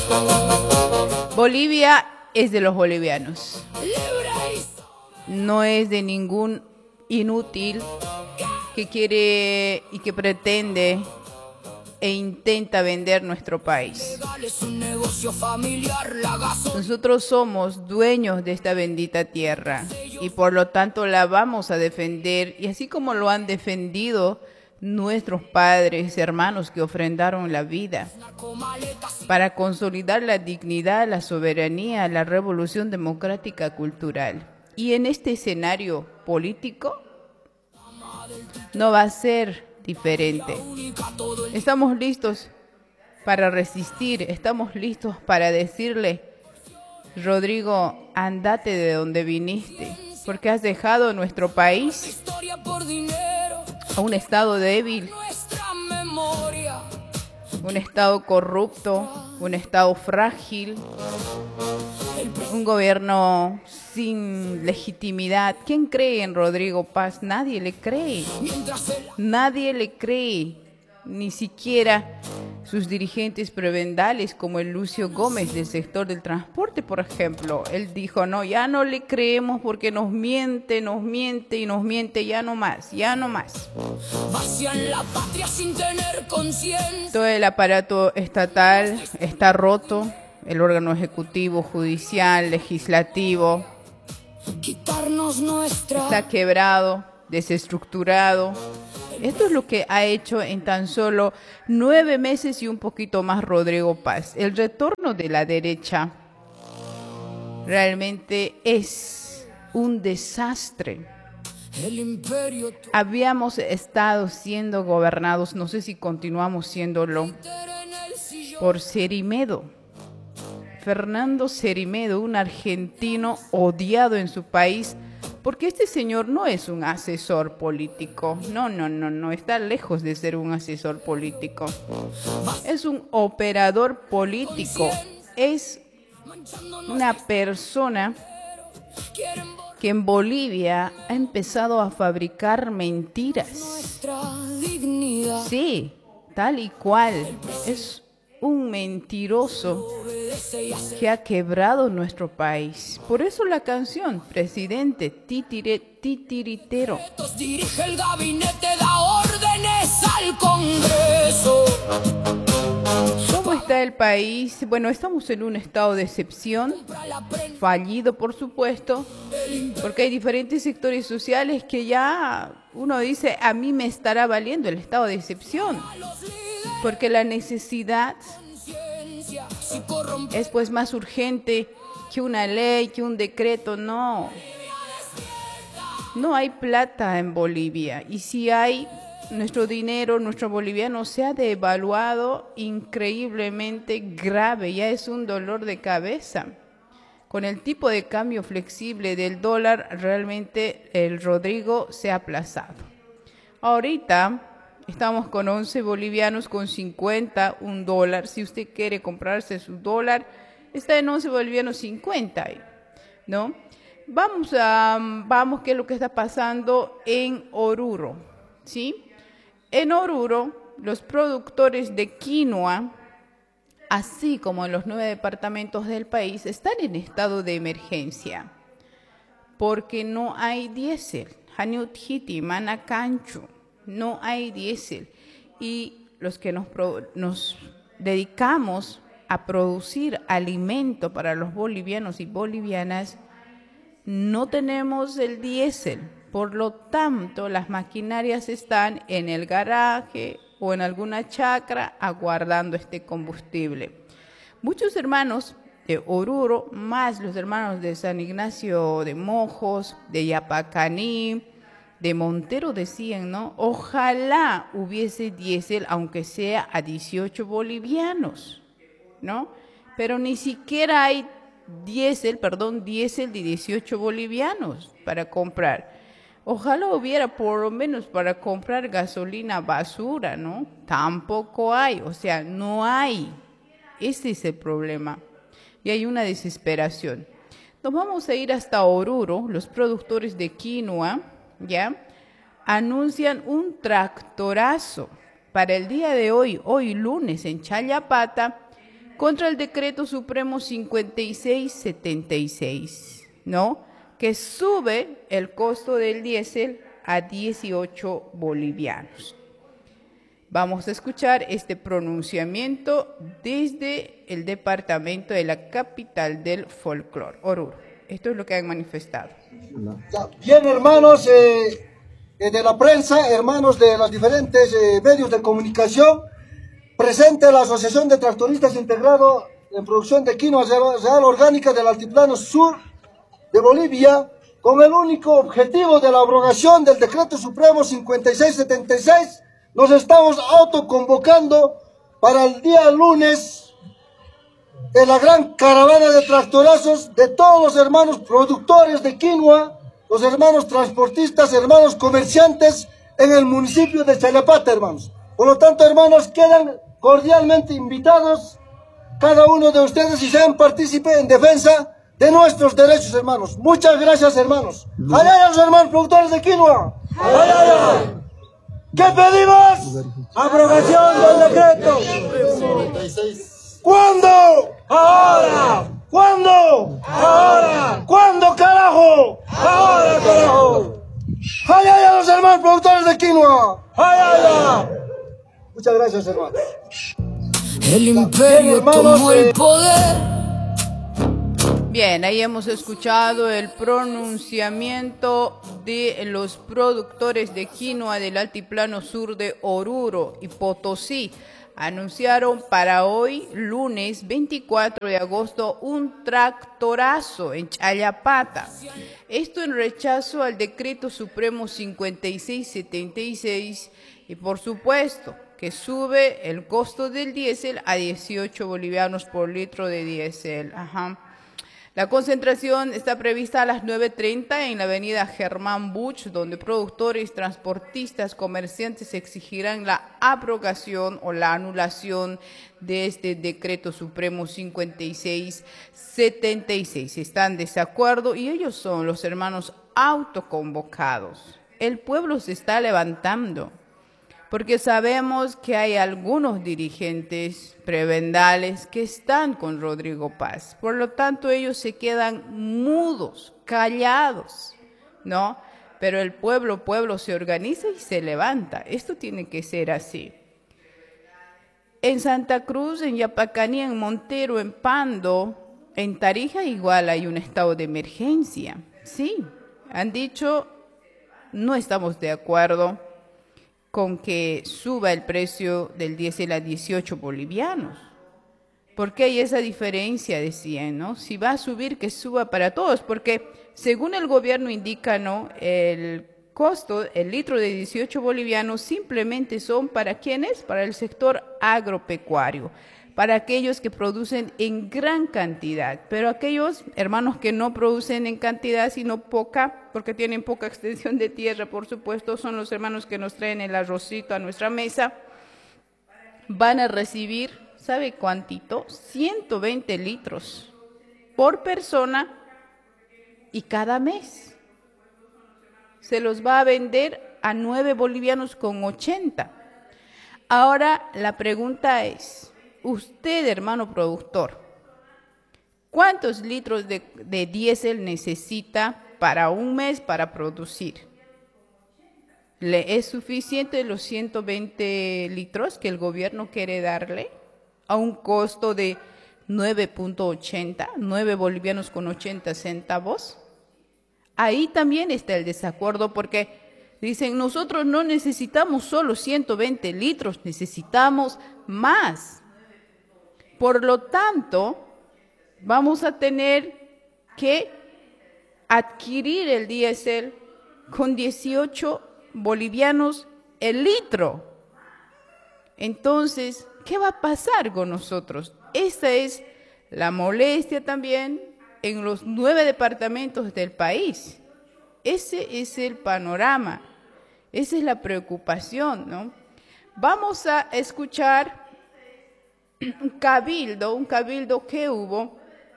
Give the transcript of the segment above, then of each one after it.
Bolivia es de los bolivianos. No es de ningún inútil que quiere y que pretende e intenta vender nuestro país. Nosotros somos dueños de esta bendita tierra y por lo tanto la vamos a defender, y así como lo han defendido nuestros padres, hermanos que ofrendaron la vida para consolidar la dignidad, la soberanía, la revolución democrática cultural. Y en este escenario político no va a ser diferente. Estamos listos para resistir, estamos listos para decirle: Rodrigo, andate de donde viniste, porque has dejado nuestro país a un estado débil, un estado corrupto, un estado frágil, un gobierno sin legitimidad. ¿Quién cree en Rodrigo Paz? Nadie le cree. Nadie le cree. Ni siquiera sus dirigentes prebendales como el Lucio Gómez del sector del transporte, por ejemplo. Él dijo: no, ya no le creemos porque nos miente y nos miente, ya no más, ya no más. Todo el aparato estatal está roto, el órgano ejecutivo, judicial, legislativo está quebrado, desestructurado. Esto es lo que ha hecho en tan solo 9 meses y un poquito más Rodrigo Paz. El retorno de la derecha realmente es un desastre. Habíamos estado siendo gobernados, no sé si continuamos siéndolo, por Cerimedo. Fernando Cerimedo, un argentino odiado en su país, porque este señor no es un asesor político. No, está lejos de ser un asesor político. Es un operador político. Es una persona que en Bolivia ha empezado a fabricar mentiras. Sí, tal y cual. Es un mentiroso que ha quebrado nuestro país. Por eso la canción, presidente titiritero. Dirige el gabinete, da órdenes al Congreso. ¿Cómo está el país? Bueno, estamos en un estado de excepción, fallido por supuesto, porque hay diferentes sectores sociales que ya uno dice: a mí me estará valiendo el estado de excepción, porque la necesidad es pues más urgente que una ley, que un decreto. No hay plata en Bolivia, y si hay, nuestro dinero, nuestro boliviano se ha devaluado increíblemente grave, ya es un dolor de cabeza. Con el tipo de cambio flexible del dólar, realmente el Rodrigo se ha aplazado. Ahorita estamos con 11 bolivianos con 50, un dólar. Si usted quiere comprarse su dólar, está en 11 bolivianos 50, ¿no? Vamos, ¿qué es lo que está pasando en Oruro? ¿Sí? En Oruro, los productores de quinoa, así como en los 9 departamentos del país, están en estado de emergencia porque no hay diésel. Haniuthiti, Manacancho, no hay diésel. Y los que nos dedicamos a producir alimento para los bolivianos y bolivianas, no tenemos el diésel. Por lo tanto, las maquinarias están en el garaje o en alguna chacra aguardando este combustible. Muchos hermanos de Oruro, más los hermanos de San Ignacio de Mojos, de Yapacaní, de Montero, decían, ¿no? Ojalá hubiese diésel, aunque sea a 18 bolivianos, ¿no? Pero ni siquiera hay diésel de 18 bolivianos para comprar. Ojalá hubiera por lo menos para comprar gasolina basura, ¿no? Tampoco hay, o sea, no hay. Ese es el problema. Y hay una desesperación. Nos vamos a ir hasta Oruro. Los productores de quinoa, ¿ya?, anuncian un tractorazo para el día de hoy lunes, en Challapata, contra el decreto supremo 5676, ¿no? Que sube el costo del diésel a 18 bolivianos. Vamos a escuchar este pronunciamiento desde el departamento de la capital del folclore, Oruro. Esto es lo que han manifestado. Bien, hermanos de la prensa, hermanos de los diferentes medios de comunicación, presente la Asociación de Tractoristas Integrado en Producción de Quinoa Real Orgánica del Altiplano Sur de Bolivia, con el único objetivo de la abrogación del Decreto Supremo 5676, nos estamos autoconvocando para el día lunes en la gran caravana de tractorazos de todos los hermanos productores de quinoa, los hermanos transportistas, hermanos comerciantes en el municipio de Chayapata, hermanos. Por lo tanto, hermanos, quedan cordialmente invitados cada uno de ustedes y sean partícipes en defensa de nuestros derechos, hermanos. Muchas gracias, hermanos. ¡Ayaya, los hermanos productores de quinoa! ¡Ayaya! ¿Qué pedimos? Abrogación del decreto. ¿Cuándo? Ahora. ¿Cuándo? Ahora. ¿Cuándo, carajo? Ahora, carajo. ¡Ayaya, los hermanos productores de quinoa! ¡Ayaya! Muchas gracias, hermanos. El imperio tomó el poder. Bien, ahí hemos escuchado el pronunciamiento de los productores de quinoa del Altiplano Sur de Oruro y Potosí. Anunciaron para hoy, lunes 24 de agosto, un tractorazo en Chayapata. Esto en rechazo al Decreto Supremo 5676 y, por supuesto, que sube el costo del diésel a 18 bolivianos por litro de diésel. La concentración está prevista a las 9:30 en la avenida Germán Buch, donde productores, transportistas, comerciantes exigirán la abrogación o la anulación de este Decreto Supremo 5676. Están de desacuerdo y ellos son los hermanos autoconvocados. El pueblo se está levantando, porque sabemos que hay algunos dirigentes prebendales que están con Rodrigo Paz. Por lo tanto, ellos se quedan mudos, callados, ¿no? Pero el pueblo se organiza y se levanta. Esto tiene que ser así. En Santa Cruz, en Yapacaní, en Montero, en Pando, en Tarija igual hay un estado de emergencia. Sí, han dicho, no estamos de acuerdo con que suba el precio del diésel a 18 bolivianos. ¿Por qué hay esa diferencia? Decían, ¿no? Si va a subir, que suba para todos, porque según el gobierno indica, ¿no? El costo, el litro de 18 bolivianos simplemente son ¿para quiénes? Para el sector agropecuario, para aquellos que producen en gran cantidad, pero aquellos hermanos que no producen en cantidad, sino poca, porque tienen poca extensión de tierra, por supuesto, son los hermanos que nos traen el arrocito a nuestra mesa, van a recibir, ¿sabe cuántito? 120 litros por persona y cada mes. Se los va a vender a 9 bolivianos con 80. Ahora la pregunta es, usted, hermano productor, ¿cuántos litros de diésel necesita para un mes para producir? ¿Le es suficiente los 120 litros que el gobierno quiere darle a un costo de 9.80, 9 bolivianos con 80 centavos? Ahí también está el desacuerdo porque dicen, nosotros no necesitamos solo 120 litros, necesitamos más. Por lo tanto, vamos a tener que adquirir el diésel con 18 bolivianos el litro. Entonces, ¿qué va a pasar con nosotros? Esta es la molestia también en los 9 departamentos del país. Ese es el panorama, esa es la preocupación, ¿no? Vamos a escuchar un cabildo que hubo.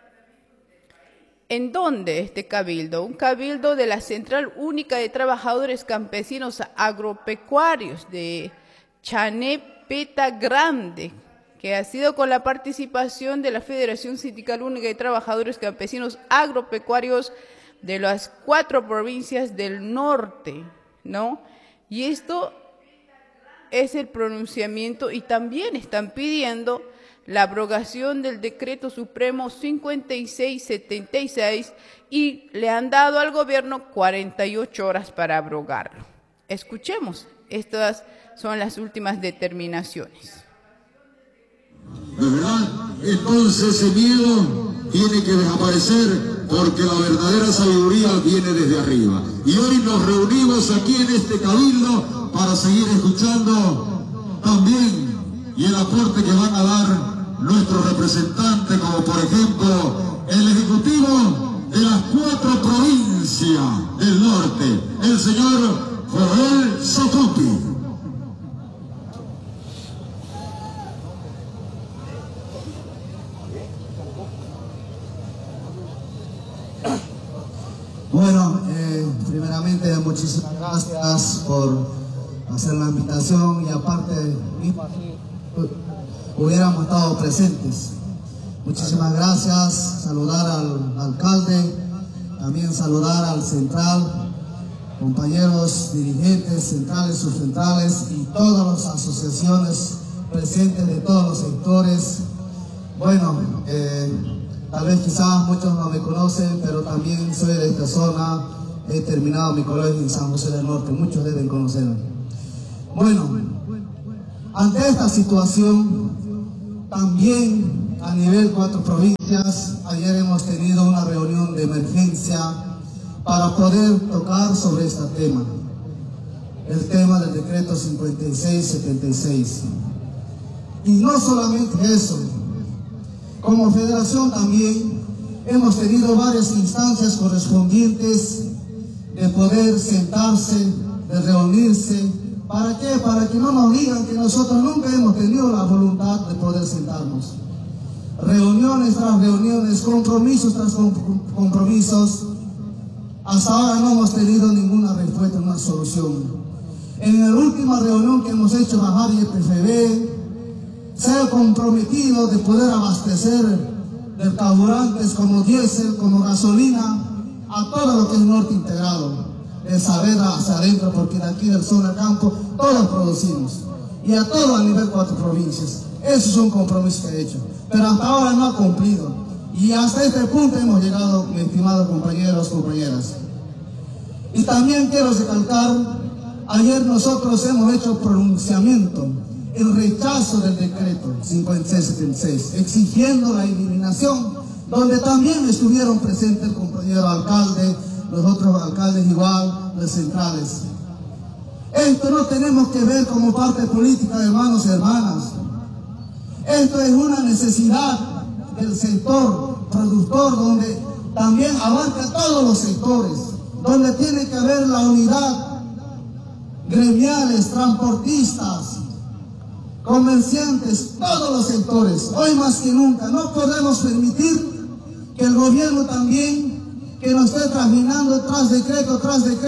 ¿En dónde este cabildo? Un cabildo de la Central Única de Trabajadores Campesinos Agropecuarios de Chanepeta Grande, que ha sido con la participación de la Federación Sindical Única de Trabajadores Campesinos Agropecuarios de las 4 provincias del norte, ¿no? Y esto es el pronunciamiento, y también están pidiendo la abrogación del Decreto Supremo 5676 y le han dado al gobierno 48 horas para abrogarlo. Escuchemos, estas son las últimas determinaciones. ¿De verdad? Entonces ese miedo tiene que desaparecer, porque la verdadera sabiduría viene desde arriba. Y hoy nos reunimos aquí en este cabildo para seguir escuchando también y el aporte que van a dar nuestros representantes, como por ejemplo el ejecutivo de las 4 provincias del norte, el señor Joel Socopi. Bueno, primeramente muchísimas gracias por hacer la invitación, y aparte hubiéramos estado presentes. Muchísimas gracias, saludar al alcalde, también saludar al central, compañeros dirigentes centrales, subcentrales y todas las asociaciones presentes de todos los sectores. Bueno, tal vez quizás muchos no me conocen, pero también soy de esta zona, he terminado mi colegio en San José del Norte, muchos deben conocerme. Bueno, ante esta situación, también a nivel 4 provincias, ayer hemos tenido una reunión de emergencia para poder tocar sobre este tema, el tema del decreto 5676. Y no solamente eso, como federación también hemos tenido varias instancias correspondientes de poder sentarse, de reunirse. ¿Para qué? Para que no nos digan que nosotros nunca hemos tenido la voluntad de poder sentarnos. Reuniones tras reuniones, compromisos tras compromisos. Hasta ahora no hemos tenido ninguna respuesta, una solución. En la última reunión que hemos hecho bajar YPFB, se ha comprometido de poder abastecer de carburantes como diésel, como gasolina, a todo lo que es norte integrado, de Saavedra hacia adentro, porque de aquí del zona campo todos producimos, y a todo a nivel 4 provincias. Eso es un compromiso que ha hecho, pero hasta ahora no ha cumplido, y hasta este punto hemos llegado, mis estimados compañeros, compañeras. Y también quiero recalcar, ayer nosotros hemos hecho pronunciamiento el rechazo del decreto 5676, exigiendo la eliminación, donde también estuvieron presentes el compañero alcalde, los otros alcaldes igual, los centrales. Esto no tenemos que ver como parte política, hermanos y hermanas. Esto es una necesidad del sector productor, donde también abarca todos los sectores, donde tiene que haber la unidad, gremiales, transportistas, comerciantes, todos los sectores. Hoy más que nunca no podemos permitir que el gobierno también, que nos esté trajinando tras decreto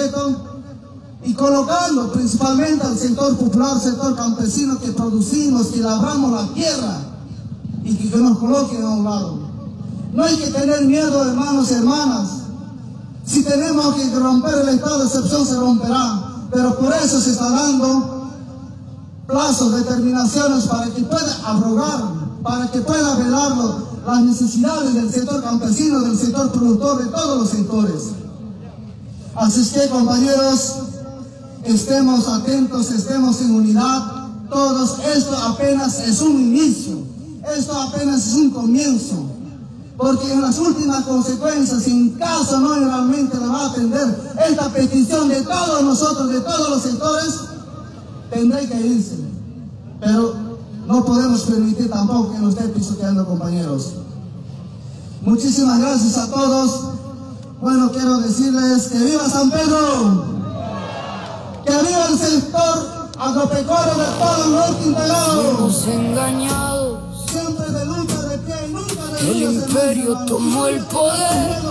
y colocando principalmente al sector popular, sector campesino, que producimos, que labramos la tierra, y que nos coloquen a un lado. No hay que tener miedo, hermanos y hermanas. Si tenemos que romper el estado de excepción, se romperá, pero por eso se está dando plazos, determinaciones para que pueda abrogar, para que pueda velar las necesidades del sector campesino, del sector productor, de todos los sectores. Así es que, compañeros, estemos atentos, estemos en unidad, todos. Esto apenas es un inicio, esto apenas es un comienzo, porque en las últimas consecuencias, en caso no realmente la va a atender esta petición de todos nosotros, de todos los sectores, tendré que irse, pero no podemos permitir tampoco que nos esté pisoteando, compañeros. Muchísimas gracias a todos. Bueno, quiero decirles que viva San Pedro, que viva el sector agropecuario del todo el norte integrado. Fuimos engañados, Siempre de lucha de pie y nunca de el imperio tomó el poder.